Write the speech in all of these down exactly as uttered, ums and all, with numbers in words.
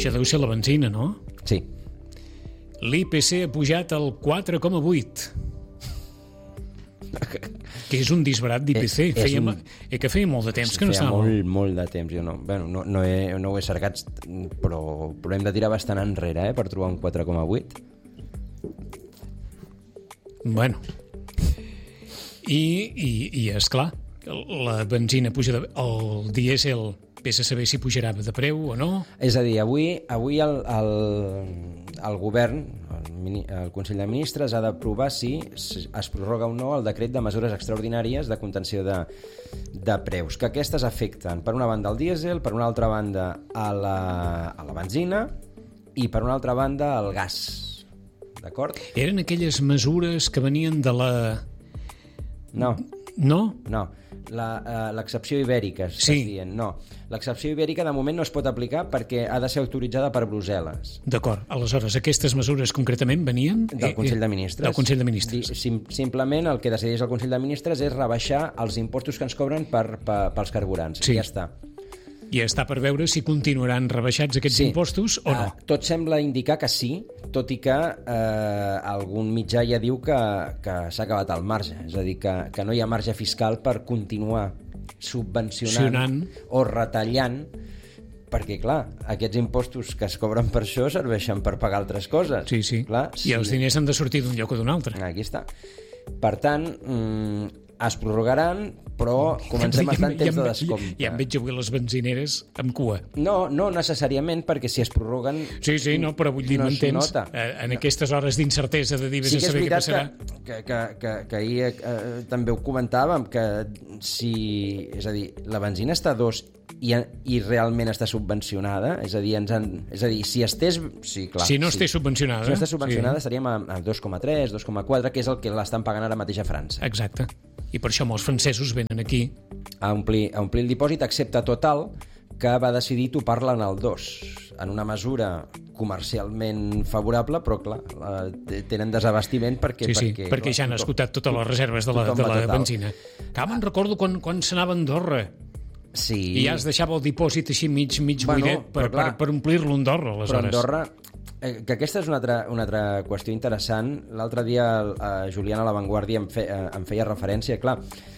Això deu ser la benzina, no? Sí. L'I P C ha pujat al quatre coma vuit. Que és un disbarat d'I P C. És, és feia, un... eh, que feia molt de temps que no feia estava... molt, molt de temps. Jo no, bueno, no, no, he, no ho he cercat, però, però hem de tirar bastant enrere eh, per trobar un quatre coma vuit. Bueno. I, i, i esclar, la benzina puja de... El dièsel, vés a saber si pujarà de preu o no. És a dir, avui, avui el, el, el govern, el, el Consell de Ministres, ha d'aprovar si es prorroga o no el decret de mesures extraordinàries de contenció de, de preus, que aquestes afecten, per una banda, el dièsel, per una altra banda, a la, a la benzina i, per una altra banda, al gas. D'acord? Eren aquelles mesures que venien de la... No. No? No. L'excepció ibèrica, sí. Dient. No. L'excepció ibèrica de moment no es pot aplicar perquè ha de ser autoritzada per Brussel·les. D'acord. Aleshores, aquestes mesures concretament venien... Del Consell de Ministres. Del Consell de Ministres. Sim Simplement el que decideix el Consell de Ministres és rebaixar els impostos que ens cobren per, per, pels carburants. Sí. I ja està. I està per veure si continuaran rebaixats aquests sí. impostos o no. Uh, tot sembla indicar que sí, tot i que uh, algun mitjà ja diu que, que s'ha acabat el marge. És a dir, que, que no hi ha marge fiscal per continuar subvencionant o retallant, perquè, clar, aquests impostos que es cobren per això serveixen per pagar altres coses. Sí, sí. Clar, I sí. els diners han de sortir d'un lloc o d'un altre. Aquí està. Per tant, mm, es prorrogaran, però comencem a estar en temps de descompte. Ja em veig avui les benzineres amb cua. No, no necessàriament, perquè si es prorroguen... Sí, sí, no, però vull dir, no m'entens? En aquestes hores d'incertesa de dir, vés sí a saber què passarà. Que, que, que, que, que ahir eh, també ho comentàvem, que si... És a dir, la benzina està a dos i, i realment està subvencionada, és a dir, ens han, és a dir si estés... Sí, clar, si no sí. estés subvencionada... Si no estés subvencionada sí. estaríem a, a dos coma tres, dos coma quatre, que és el que l'estan pagant ara mateix a França. Exacte. I per això molts francesos venen aquí a omplir, a omplir el dipòsit, excepte Total, que va decidir topar-la en el dos, en una mesura comercialment favorable, però clar, tenen desabastiment perquè... Sí, sí, perquè, perquè clar, ja han tothom, esgotat totes les reserves de la, de la benzina. Que me'n recordo quan, quan s'anava a Andorra. Sí. I ja es deixava el dipòsit així mig, mig bueno, buidet per, clar, per, per omplir-lo a Andorra, aleshores. Però Andorra... Que aquesta és una altra, una altra qüestió interessant. L'altre dia eh, Juliana a La Vanguardia em, fe, eh, em feia referència. Clar,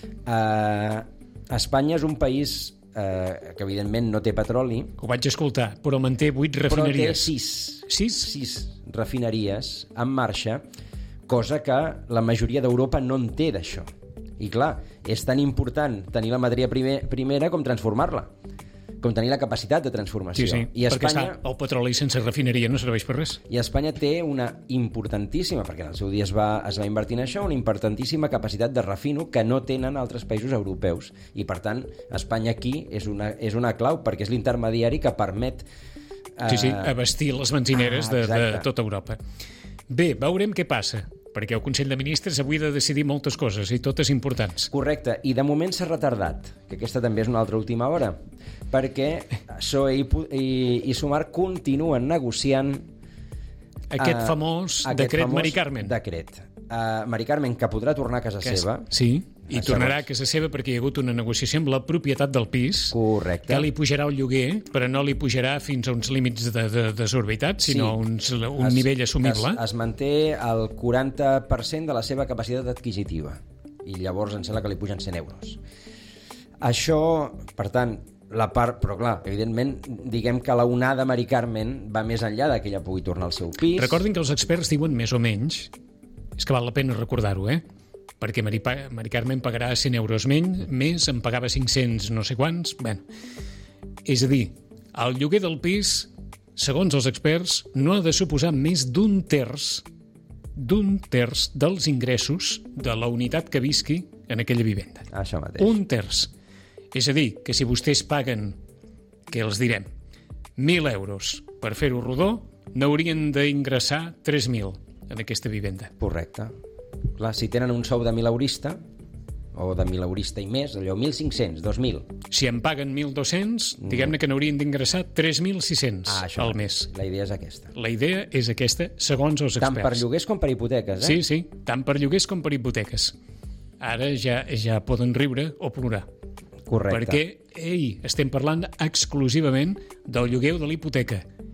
eh, Espanya és un país eh, que evidentment no té petroli. Ho vaig escoltar, però manté vuit refineries. Però té sis. Sis? Sis refineries en marxa, cosa que la majoria d'Europa no en té d'això. I clar, és tan important tenir la matèria primer, primera com transformar-la, com tenir la capacitat de transformació. Sí, sí, I perquè Espanya, està, el petroli sense refineria no serveix per res. I Espanya té una importantíssima, perquè en el seu dia es va, es va invertir en això, una importantíssima capacitat de refino que no tenen altres països europeus. I per tant, Espanya aquí és una, és una clau, perquè és l'intermediari que permet... Eh... Sí, sí, abastir les benzineres ah, de, de tota Europa. Bé, veurem què passa, perquè el Consell de Ministres avui ha de decidir moltes coses, i totes importants. Correcte, i de moment s'ha retardat, que aquesta també és una altra última hora, perquè P S O E i, i, i Sumar continuen negociant aquest uh, famós aquest decret famós Mari Carmen. Decret. Uh, Mari Carmen, que podrà tornar a casa que seva. Sí, i tornarà a casa seva perquè hi ha hagut una negociació amb la propietat del pis. Correcte. Que li pujarà el lloguer, però no li pujarà fins a uns límits de, de desorbitat, sinó sí. uns, un es, nivell assumible. Es, es manté el quaranta per cent de la seva capacitat adquisitiva. I llavors em sembla que li pugen cent euros. Això, per tant, la part, però clar, evidentment, diguem que la onada Mari Carmen va més enllà de que ella pugui tornar al seu pis. Recordin que els experts diuen més o menys, és que val la pena recordar-ho, eh? Perquè Mari, Mari Carmen pagarà cent euros menys, més, en pagava cinc-cents no sé quants. Bé, és a dir, el lloguer del pis, segons els experts, no ha de suposar més d'un terç d'un terç dels ingressos de la unitat que visqui en aquella vivenda. Això mateix. Un terç. És a dir, que si vostès paguen, que els direm, mil euros per fer-ho rodó, n'haurien d'ingressar tres mil en aquesta vivenda. Correcte. Clar, si tenen un sou de mileurista, o de mileurista i més, allò mil cinc-cents, dos mil. Si en paguen mil dos-cents, diguem-ne que n'haurien d'ingressar tres mil sis-cents ah, al mes. La idea és aquesta. La idea és aquesta, segons els experts. Tant per lloguers com per hipoteques, eh? Sí, sí, tant per lloguers com per hipoteques. Ara ja ja poden riure o plorar. Correcte. Perquè, ei, estem parlant exclusivament del lloguer o de l'hipoteca.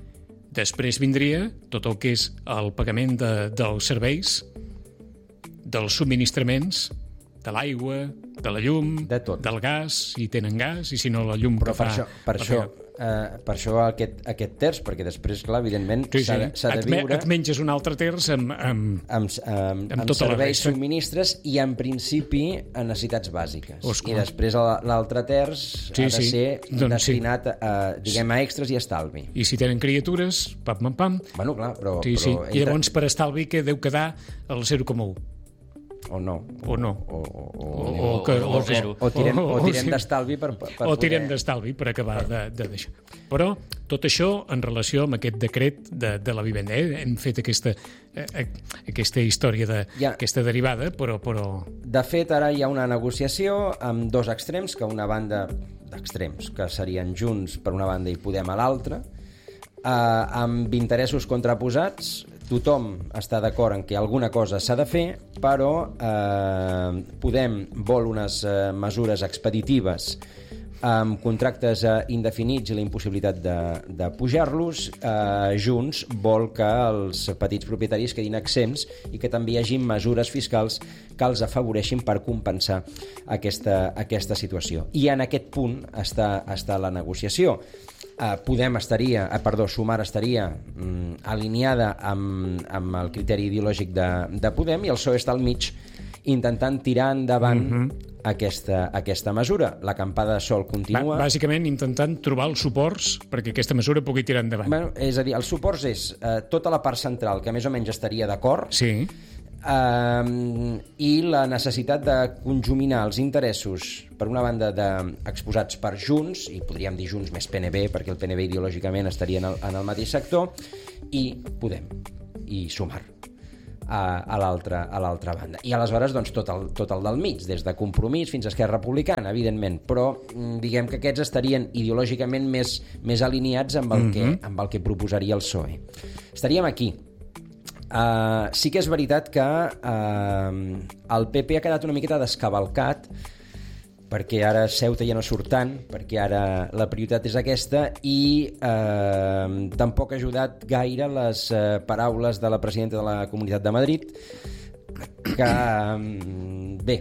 Després vindria tot el que és el pagament de, dels serveis, dels subministraments, de l'aigua, de la llum, de tot. Del gas, si tenen gas, i si no la llum Però que per fa... això, per això, eh, per això aquest, aquest terç, perquè després, clar, evidentment, sí, sí. s'ha de, s'ha de et, me, viure... et menges un altre terç amb... amb, amb, amb, amb, amb tota serveis, subministres i, en principi, en necessitats bàsiques. Osclar. I després l'altre terç Sí, ha de sí. ser Doncs destinat sí. a, diguem, a extras i estalvi. I si tenen criatures, pam, pam, pam... Bueno, clar, però... Sí, sí. però I llavors, per estalvi, que deu quedar el zero coma u. O no. O no. O, o, o, O, o, que, o zero. o tirem, o tirem sí. d'estalvi per, per o tirem poder... d'estalvi per acabar de, de deixar. Però tot això en relació amb aquest decret de, de la vivenda. Eh? Hem fet aquesta, eh, aquesta història de, Ja. aquesta derivada, però, però... De fet, ara hi ha una negociació amb dos extrems, que una banda d'extrems, que serien Junts per una banda i Podem a l'altra, eh, amb interessos contraposats. Tothom està d'acord en que alguna cosa s'ha de fer, però eh, Podem vol unes eh, mesures expeditives amb contractes eh, indefinits i la impossibilitat de, de pujar-los. eh, Junts vol que els petits propietaris quedin exempts i que també hi hagi mesures fiscals que els afavoreixin per compensar aquesta, aquesta situació. I en aquest punt està, està la negociació. Uh, Podem estaria, uh, perdó, Sumar estaria um, alineada amb, amb el criteri ideològic de, de Podem, i el P S O E està al mig intentant tirar endavant mm-hmm. aquesta, aquesta mesura. L'acampada de sol continua. Ba bàsicament intentant trobar els suports perquè aquesta mesura pugui tirar endavant. Bueno, és a dir, els suports és uh, tota la part central, que més o menys estaria d'acord, Sí. Uh, i la necessitat de conjuminar els interessos, per una banda, de, exposats per Junts, i podríem dir Junts més P N B, perquè el P N B ideològicament estaria en el, en el mateix sector, i Podem, i Sumar a, a l'altra a l'altra banda. I aleshores, doncs, tot el, tot el del mig, des de Compromís fins a Esquerra Republicana, evidentment, però diguem que aquests estarien ideològicament més, més alineats amb el, mm-hmm. que, amb el que proposaria el P S O E. Estaríem aquí. Uh, sí que és veritat que uh, el P P ha quedat una miqueta descavalcat, perquè ara Ceuta ja no surt tant, perquè ara la prioritat és aquesta, i uh, tampoc ha ajudat gaire les uh, paraules de la presidenta de la Comunitat de Madrid, que, um, bé,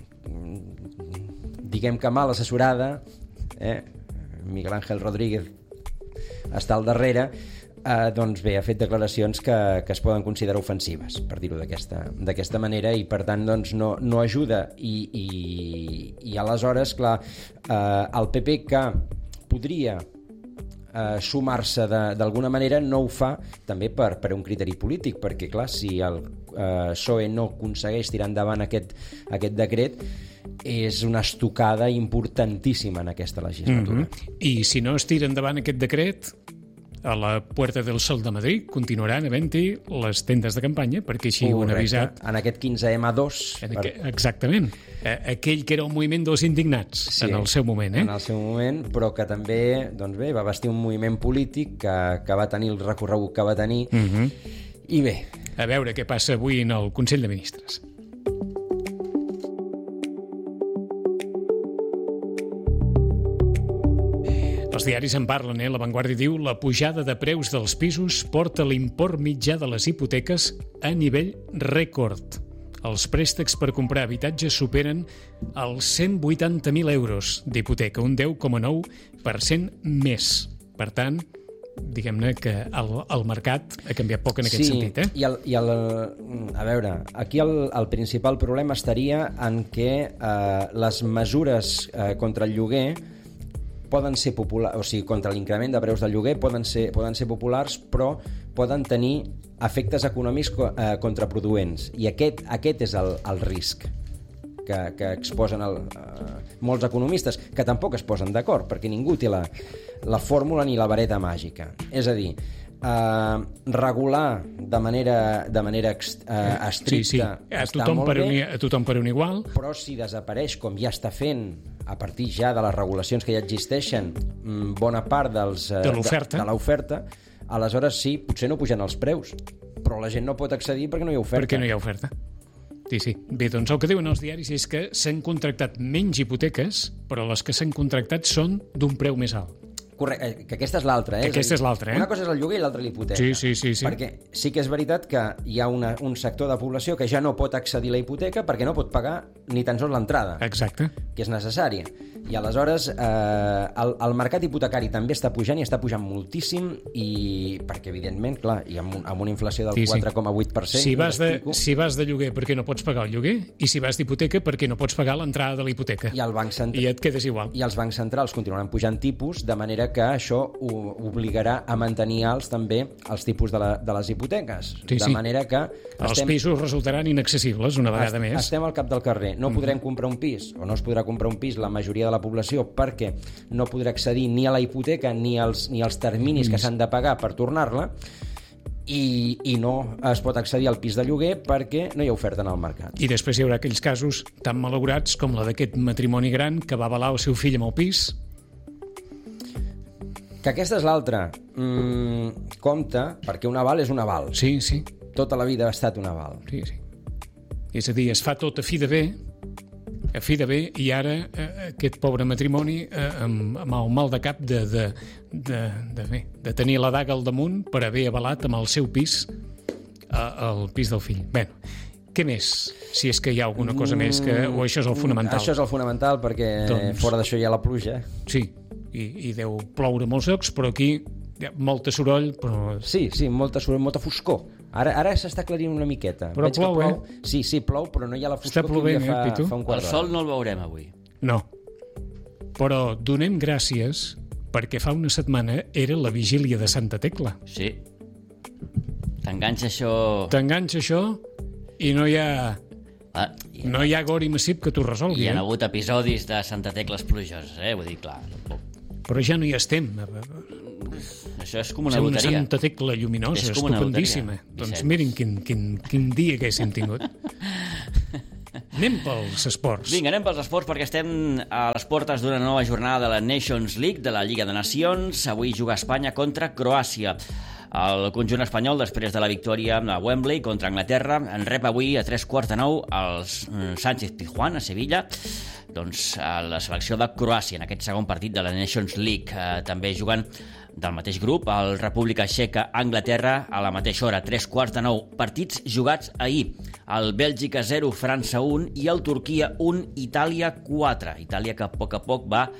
diguem que mal assessorada, eh? Miguel Ángel Rodríguez està al darrere. Eh, doncs bé, ha fet declaracions que, que es poden considerar ofensives, per dir-ho d'aquesta manera, i per tant doncs, no, no ajuda, i, i, i aleshores, clar, eh, el P P, que podria eh, sumar-se d'alguna manera, no ho fa també per, per un criteri polític, perquè clar, si el eh, P S O E no aconsegueix tirar endavant aquest, aquest decret, és una estocada importantíssima en aquesta legislatura. Mm-hmm. I si no es tira endavant aquest decret, a la Puerta del Sol de Madrid continuaran havent-hi les tendes de campanya, perquè així ho han avisat. En aquest quinze ema dos. En aqu exactament. Aquell que era el moviment dels indignats, sí, en el seu moment. Eh? En el seu moment, però que també doncs bé, va vestir un moviment polític que, que va tenir el recorregut que va tenir. Mm-hmm. I bé. A veure què passa avui en el Consell de Ministres. Els diaris en parlen, eh? La Vanguardia diu la pujada de preus dels pisos porta l'import mitjà de les hipoteques a nivell rècord. Els préstecs per comprar habitatges superen els cent vuitanta mil euros d'hipoteca, un deu coma nou per cent més. Per tant, diguem-ne que el, el mercat ha canviat poc en aquest sí, sentit. Eh? I, el, i el, a veure, aquí el, el principal problema estaria en que eh, les mesures eh, contra el lloguer poden ser populars, o sigui, contra l'increment de preus del lloguer poden ser, poden ser populars, però poden tenir efectes econòmics eh, contraproduents, i aquest, aquest és el, el risc que, que exposen el, eh, molts economistes, que tampoc es posen d'acord, perquè ningú té la, la fórmula ni la vareta màgica. És a dir, eh, regular de manera, de manera eh, estricta, sí, sí. A tothom, per un, a tothom per un igual, però si desapareix, com ja està fent a partir ja de les regulacions que ja existeixen, bona part dels, de l'oferta, de, de l'oferta, aleshores sí, potser no pugen els preus, però la gent no pot accedir perquè no hi ha oferta. Perquè no hi ha oferta. Sí, sí. Bé, doncs el que diuen els diaris és que s'han contractat menys hipoteques, però les que s'han contractat són d'un preu més alt. Correcte, que aquesta és l'altra, eh? Aquesta és l'altra, eh? Una cosa és el lloguer i l'altra l'hipoteca. Sí, sí, sí, sí. Perquè sí que és veritat que hi ha una, un sector de població que ja no pot accedir a la hipoteca perquè no pot pagar ni tan sols l'entrada. Exacte. Que és necessària. I aleshores eh, el, el mercat hipotecari també està pujant i està pujant moltíssim i perquè, evidentment, clar, i amb, un, amb una inflació del sí, sí. quatre coma vuit per cent... Si vas, de, si vas de lloguer perquè no pots pagar el lloguer i si vas d'hipoteca perquè no pots pagar l'entrada de la hipoteca. I, el banc central, I et quedes igual. I els bancs centrals continuaran pujant tipus, de manera que això obligarà a mantenir alts també els tipus de, la, de les hipoteques. Sí, de sí. manera que... Els estem, pisos resultaran inaccessibles una vegada est, més. Estem al cap del carrer. No podrem mm. comprar un pis, o no es podrà comprar un pis la majoria de la població perquè no podrà accedir ni a la hipoteca ni als, ni als terminis mm. que s'han de pagar per tornar-la i, i no es pot accedir al pis de lloguer perquè no hi ha oferta en el mercat. I després hi haurà aquells casos tan malaurats com la d'aquest matrimoni gran que va avalar el seu fill amb el pis. Que aquesta és l'altra. Mm, compte, perquè un aval és un aval. Sí, sí. Tota la vida ha estat un aval. Sí, sí. És a dir, es fa tot a fi de bé, a fi de bé, i ara eh, aquest pobre matrimoni eh, amb, amb el mal de cap de, de, de, de, bé, de tenir la daga al damunt per haver avalat amb el seu pis eh, el pis del fill. Bé, què més? Si és que hi ha alguna cosa mm, més que... O això és el fonamental? Això és el fonamental perquè doncs... fora d'això hi ha la pluja. Sí, i, i deu ploure molts llocs, però aquí hi ha molta soroll, però... Sí, sí, molta soroll, molta foscor. Ara, ara s'està aclarint una miqueta. Però Veig plou, plou, eh? Sí, sí, plou, però no hi ha la foscor està plovent, que hi havia fa, eh, fa un quart d'hora. El sol no el veurem avui. No. Però donem gràcies perquè fa una setmana era la vigília de Santa Tecla. Sí. T'enganxa això... T'enganxa això i no hi ha... Ah, hi ha... No hi ha gori massip que t'ho resolgui. Hi ha eh? hagut episodis de Santa Tecles plujoses, eh? Vull dir, clar, tampoc. Però ja no hi estem. Això és com una és loteria. Una Santa Tecla lluminosa, és com estupendíssima. Doncs mirin quin, quin, quin dia que haguéssim tingut. Anem pels esports. Vinga, anem pels esports perquè estem a les portes d'una nova jornada de la Nations League, de la Lliga de Nacions. Avui juga Espanya contra Croàcia. El conjunt espanyol, després de la victòria a Wembley contra Anglaterra, en rep avui a tres quarts de nou els Sánchez Pizjuán, a Sevilla, doncs a la selecció de Croàcia en aquest segon partit de la Nations League. Eh, també juguen del mateix grup el República Txeca Anglaterra a la mateixa hora, tres quarts de nou. Partits jugats ahir. El Bèlgica zero, França un i el Turquia un, Itàlia quatre. Itàlia que a poc a poc va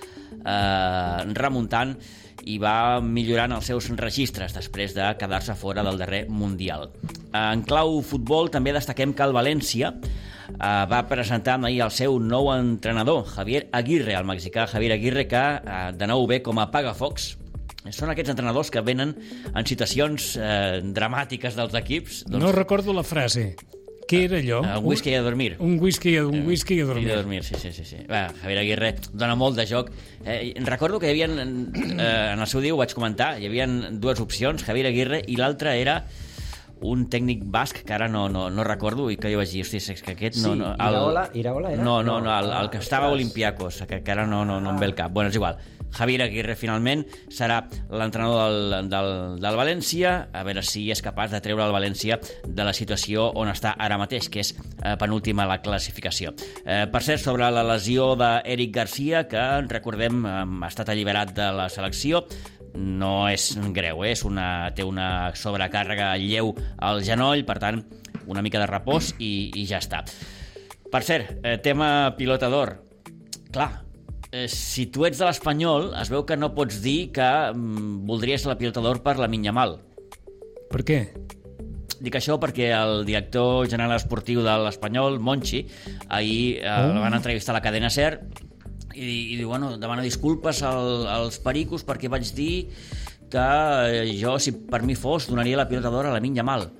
eh, remuntant i va millorant els seus registres després de quedar-se fora del darrer Mundial. En clau futbol també destaquem que el València eh, va presentar ahir el seu nou entrenador, Javier Aguirre, el mexicà Javier Aguirre, que eh, de nou ve com a pagafocs. Són aquests entrenadors que venen en situacions eh, dramàtiques dels equips. Doncs... No recordo la frase. Què era allò? Un whisky i a dormir. Un whisky, un whisky i a dormir. I a dormir, sí, sí, sí. sí. Va, Javier Aguirre dona molt de joc. Eh, recordo que hi havia, eh, en el seu dia ho vaig comentar, hi havia dues opcions, Javier Aguirre, i l'altra era un tècnic basc, que ara no, no, no recordo, i que jo vaig dir, hosti, és que aquest... No, sí, no, el... Iraola, Iraola era? No, no, no, el, el que estava a Olympiacos, que, que ara no, no, no em ve el cap. Bueno, és igual. Javier Aguirre finalment serà l'entrenador del, del, del València, a veure si és capaç de treure el València de la situació on està ara mateix, que és eh, penúltima a la classificació. Eh, per cert, sobre la lesió d'Eric Garcia, que recordem eh, ha estat alliberat de la selecció, no és greu, eh? és una, té una sobrecàrrega lleu al genoll, per tant, una mica de repòs i, i ja està. Per cert, eh, tema pilota d'or. Clar, Eh, si tu ets de l'Espanyol, es veu que no pots dir que mm, voldries la pilota d'or per Lamine Yamal. Per què? Dic això perquè el director general esportiu de l'Espanyol, Monchi, ahir eh, oh. van entrevistar a la cadena SER i, i diu, bueno, demana disculpes al, als pericos perquè vaig dir que eh, jo, si per mi fos, donaria la pilota d'or a Lamine Yamal.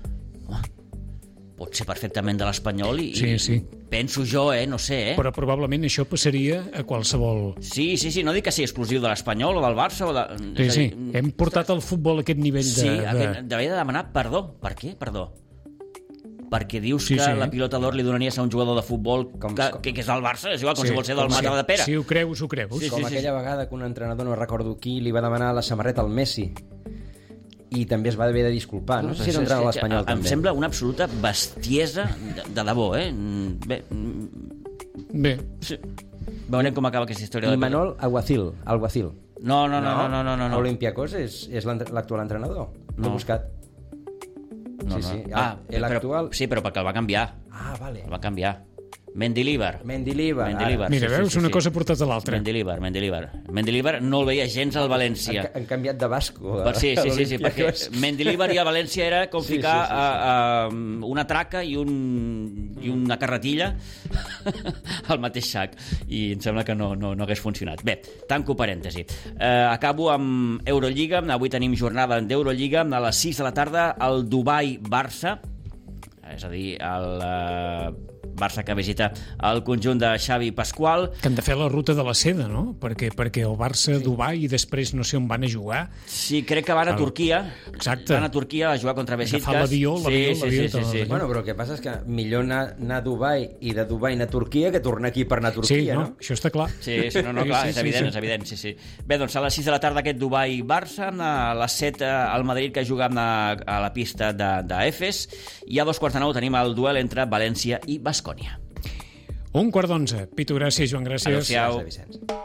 Pot ser perfectament de l'Espanyol i, sí, sí. i penso jo, eh, no sé, eh? Però probablement això passaria a qualsevol... Sí, sí, sí, no dic que sigui exclusiu de l'Espanyol o del Barça o de... Sí, sí, hem portat el futbol a aquest nivell de... Sí, aquest, d'haver de demanar perdó. Per què? Perdó. Perquè dius sí, que sí. la pilota d'or li donaries a un jugador de futbol com, que, que, que és del Barça, és igual, com sí, si vol ser del Mata de Pere. Si ho creus, ho creus. Sí, com sí, aquella sí. vegada que un entrenador, no recordo qui, li va demanar la samarreta al Messi i també es va haver de disculpar. No, no sé si era un entrenador a l'Espanyol, també. Em sembla una absoluta bestiesa de, de debò, eh? Bé. Bé. Sí. Veurem com acaba aquesta història. I Manol Alguacil. Alguacil. No, no, no, no, no, no, no. no. Olympiacos és, és l'actual entrenador. L'he No. buscat. no, sí, no. sí. Ah, L'actual... però, sí, però perquè el va canviar. Ah, vale. El va canviar. Mendilibar. Mendilibar. Mendilibar. Mira, sí, veus, sí, sí, una sí. cosa portat a l'altra. Mendilibar, Mendilibar. Mendilibar no el veia gens al València. Han, han canviat de basco. Per, sí, sí, sí, sí, perquè Mendilibar i a València era com Sí, ficar sí, sí, sí. A, a, una traca i, un, i una carretilla al mateix sac, i em sembla que no, no, no hagués funcionat. Bé, tanco parèntesi. Eh, acabo amb Eurolliga. Avui tenim jornada d'Eurolliga a les sis de la tarda al Dubai-Barça, és a dir, el eh, Barça que visita el conjunt de Xavi Pasqual. Que han de fer la ruta de la seda, no? Perquè, perquè el Barça, sí. Dubai i després no sé on van a jugar. Sí, crec que van a Claro. Turquia. Exacte. Van a Turquia a jugar contra Besiktas. Agafar l'avió, l'avió, sí, l'avió, sí, sí, tot sí, sí. Bueno, però el que passa és que millor anar, anar a Dubai i de Dubai anar a Turquia que tornar aquí per anar a Turquia, Sí, no? no? Això està clar. Sí, sí, no, no, clar, Sí, és sí, evident, sí. és evident, sí, sí. Bé, doncs a les sis de la tarda aquest Dubai-Barça, a les set al Madrid que juga a, a la pista de, de Efes, i a dos quarts de nou tenim el duel entre València i Baskònia. Un quart d'onze. Pitu, gràcies, Joan, gràcies. Adéu-siau. Gràcies, Vicenç.